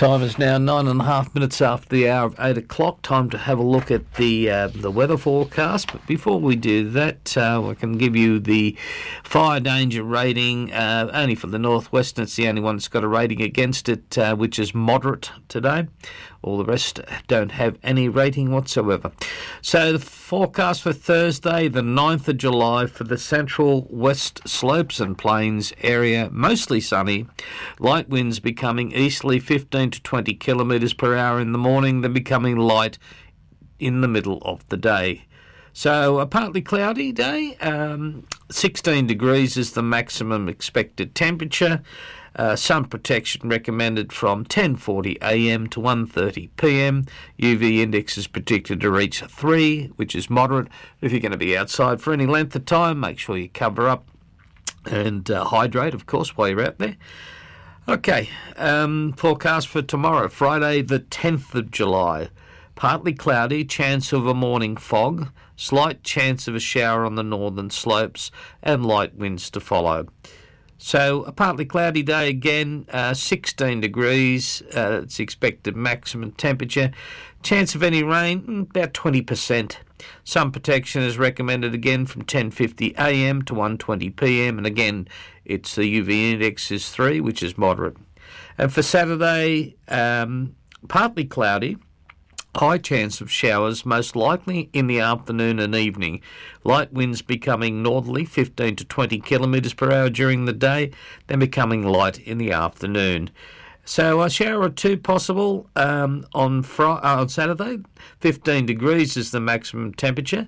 Time is now 9.5 minutes after the hour of 8 o'clock. Time to have a look at the weather forecast. But before we do that, I can give you the fire danger rating. Only for the northwest, it's the only one that's got a rating against it, which is moderate today. All the rest don't have any rating whatsoever. So the forecast for Thursday, the 9th of July, for the central west slopes and plains area, mostly sunny. Light winds becoming easterly 15 to 20 kilometres per hour in the morning, then becoming light in the middle of the day. So a partly cloudy day. 16 degrees is the maximum expected temperature. Sun protection recommended from 10:40 a.m. to 1:30 p.m. UV index is predicted to reach 3, which is moderate. If you're going to be outside for any length of time, make sure you cover up and hydrate, of course, while you're out there. Okay, forecast for tomorrow, Friday the 10th of July. Partly cloudy, chance of a morning fog, slight chance of a shower on the northern slopes, and light winds to follow. So a partly cloudy day again, 16 degrees, it's expected maximum temperature. Chance of any rain, about 20%. Sun protection is recommended again from 10:50 a.m. to 1:20 p.m. And again, it's the UV index is 3, which is moderate. And for Saturday, partly cloudy. High chance of showers, most likely in the afternoon and evening. Light winds becoming northerly, 15 to 20 kilometres per hour during the day, then becoming light in the afternoon. So a shower or two possible on Saturday. 15 degrees is the maximum temperature.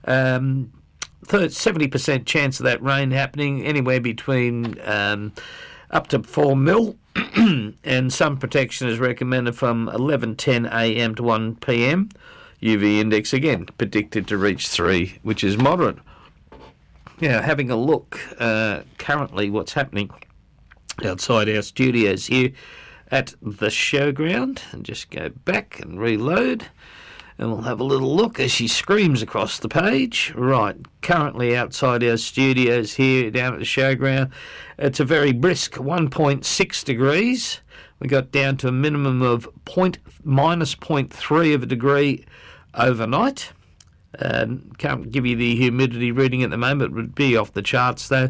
70% chance of that rain happening, anywhere between up to 4 mil. And sun protection is recommended from 11:10 a.m. to 1 p.m. UV index again predicted to reach 3, which is moderate. Now, having a look currently what's happening outside our studios here at the showground, and just go back and reload, and we'll have a little look as she screams across the page. Right, currently outside our studios here down at the showground, it's a very brisk 1.6 degrees. We got down to a minimum of minus 0.3 of a degree overnight. Can't give you the humidity reading at the moment. It would be off the charts though.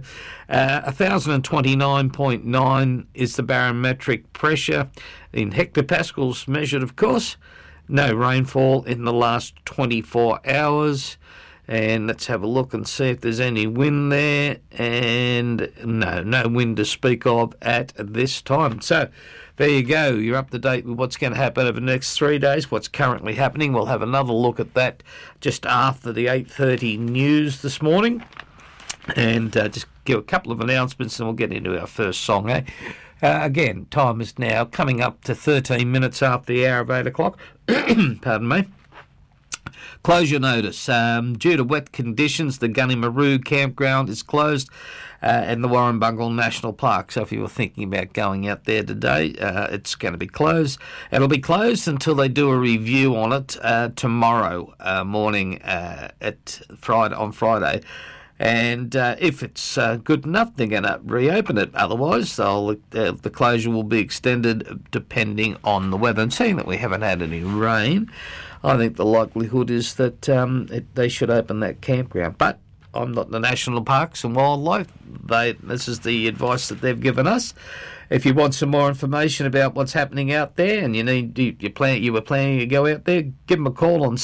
1029.9 is the barometric pressure in hectopascals measured, of course. No rainfall in the last 24 hours. And let's have a look and see if there's any wind there. And no wind to speak of at this time. So there you go. You're up to date with what's going to happen over the next 3 days, what's currently happening. We'll have another look at that just after the 8:30 news this morning. And just give a couple of announcements and we'll get into our first song, eh? Again, time is now coming up to 13 minutes after the hour of 8 o'clock. Pardon me. Closure notice. Due to wet conditions, the Gunnymaroo campground is closed and the Warrumbungle National Park. So if you were thinking about going out there today, it's going to be closed. It'll be closed until they do a review on it tomorrow morning on Friday. And if it's good enough, they're going to reopen it. Otherwise, the closure will be extended depending on the weather. And seeing that we haven't had any rain, I think the likelihood is that they should open that campground. But I'm not the National Parks and Wildlife. This is the advice that they've given us. If you want some more information about what's happening out there and you were planning to go out there, give them a call on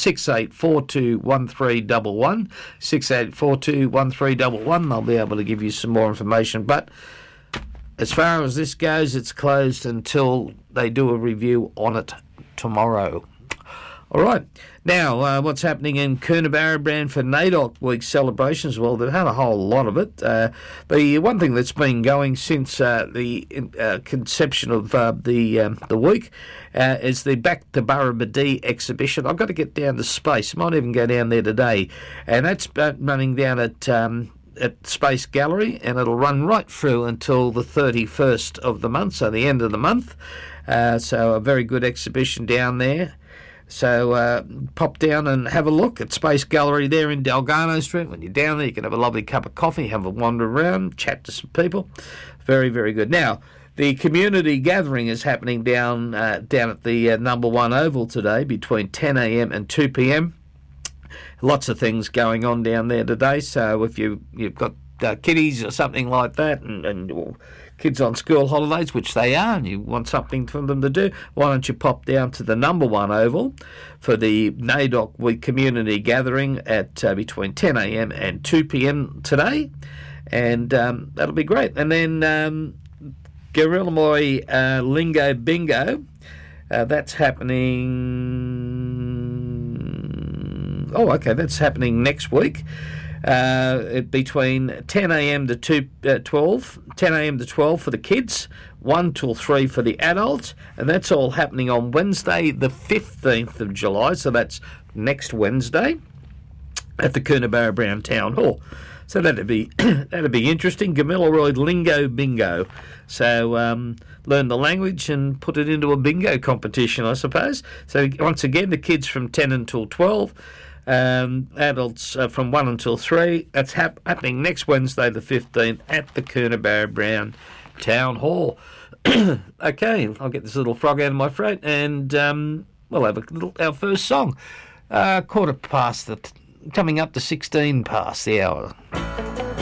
68421311, 68421311. They'll be able to give you some more information. But as far as this goes, it's closed until they do a review on it tomorrow. All right. Now, what's happening in Coonabarabran for NAIDOC Week celebrations? Well, they've had a whole lot of it. The one thing that's been going since the conception of the week is the Back to Burrabadee exhibition. I've got to get down to Space. Might even go down there today. And that's running down at Space Gallery, and it'll run right through until the 31st of the month, so the end of the month. So a very good exhibition down there. So pop down and have a look at Space Gallery there in Delgado Street. When you're down there, you can have a lovely cup of coffee, have a wander around, chat to some people. Very, very good. Now, The community gathering is happening down at the number 1 Oval today between 10 a.m. and 2 p.m. Lots of things going on down there today. So if you've got kiddies or something like that, and kids on school holidays, which they are, and you want something for them to do, why don't you pop down to the number 1 Oval for the NAIDOC Week community gathering at between 10 a.m. and 2 p.m. today, and that'll be great. And then Gorilla Lingo Bingo, that's happening. Oh, okay, that's happening next week. Between 10 a.m. to 12, 10 a.m. to 12 for the kids, 1 till 3 for the adults, and that's all happening on Wednesday, the 15th of July. So that's next Wednesday at the Coonabarra Brown Town Hall. So that'd be interesting. Gamilaroi Lingo Bingo. So learn the language and put it into a bingo competition, I suppose. So once again, the kids from 10 until 12. Adults from 1 until 3. That's happening next Wednesday, the 15th, at the Coonabarra Brown Town Hall. Okay, I'll get this little frog out of my throat, and we'll have our first song. Coming up to 16 past the hour.